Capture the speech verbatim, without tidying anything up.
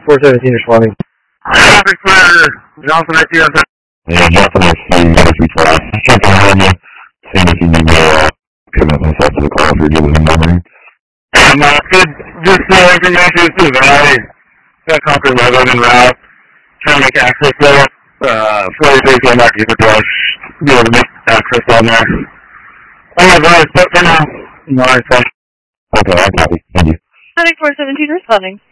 four seventeen responding. Traffic for Johnson I C. Yeah, Johnson I C. Three five. Checking on you. Seeing if you need to uh, commit myself to the call if you're good with the numbering. Um, uh, just uh, information to the valley. Got Concord Road and route. Trying to make access there. Uh, forty-three came back to Brush. Be able to make access on there. All right, guys, but for now. All right, fine. Okay, I copy. Thank you. Heading four seventeen responding.